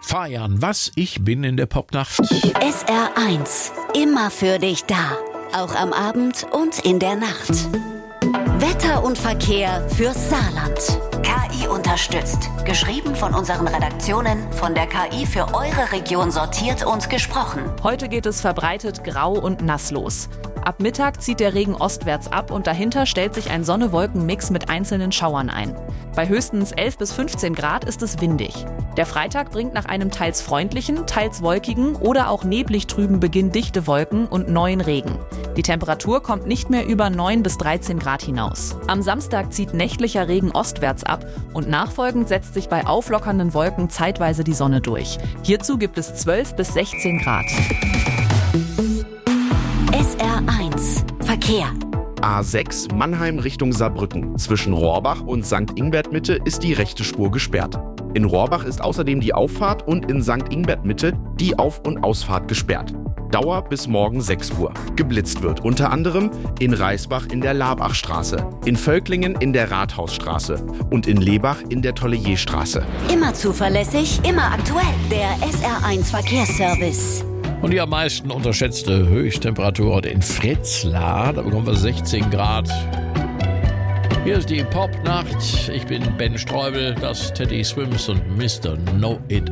Fajan, was? Ich bin in der Popnacht. SR1, immer für dich da. Auch am Abend und in der Nacht. Wetter und Verkehr fürs Saarland. KI unterstützt. Geschrieben von unseren Redaktionen, von der KI für eure Region sortiert und gesprochen. Heute geht es verbreitet grau und nass los. Ab Mittag zieht der Regen ostwärts ab und dahinter stellt sich ein Sonne-Wolken-Mix mit einzelnen Schauern ein. Bei höchstens 11 bis 15 Grad ist es windig. Der Freitag bringt nach einem teils freundlichen, teils wolkigen oder auch neblig trüben Beginn dichte Wolken und neuen Regen. Die Temperatur kommt nicht mehr über 9 bis 13 Grad hinaus. Am Samstag zieht nächtlicher Regen ostwärts ab und nachfolgend setzt sich bei auflockernden Wolken zeitweise die Sonne durch. Hierzu gibt es 12 bis 16 Grad. SR1 Verkehr. A6 Mannheim Richtung Saarbrücken. Zwischen Rohrbach und St. Ingbert Mitte ist die rechte Spur gesperrt. In Rohrbach ist außerdem die Auffahrt und in St. Ingbert Mitte die Auf- und Ausfahrt gesperrt. Dauer bis morgen 6 Uhr. Geblitzt wird unter anderem in Reisbach in der Labachstraße, in Völklingen in der Rathausstraße und in Lebach in der Tolleyerstraße. Immer zuverlässig, immer aktuell. Der SR1 Verkehrsservice. Und die am meisten unterschätzte Höchsttemperatur heute in Fritzlar. Da bekommen wir 16 Grad. Hier ist die Popnacht. Ich bin Ben Streubel, das Teddy Swims und Mr. Know It